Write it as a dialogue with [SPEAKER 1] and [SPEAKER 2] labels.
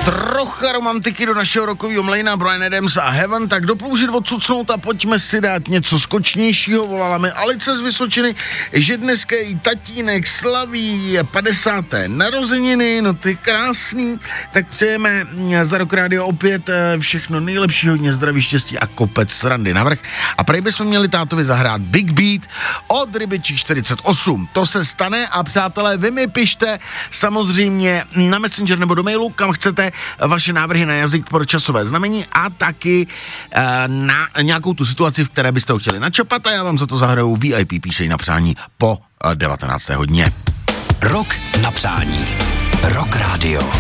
[SPEAKER 1] Trocha romantiky do našeho rokového mlejna, Bryan Adams a Heaven, tak doploužit odcucnout a pojďme si dát něco skočnějšího. Volala mi Alice z Vysočiny, že dneska její tatínek slaví 50. narozeniny, no ty krásný, tak přejeme za Rock Radio opět všechno nejlepší, hodně zdraví, štěstí a kopec srandy navrch. A prej bychom měli tátovi zahrát Big Beat od Rybičí 48. To se stane a přátelé, vy mi pište samozřejmě na Messenger nebo do mailu, kam chcete, vaše návrhy na jazyk pro časové znamení a taky na nějakou tu situaci, v které byste ho chtěli načapat a já vám za to zahraju VIP píseň na přání po 19. hodině.
[SPEAKER 2] Rock na přání. Rock Radio.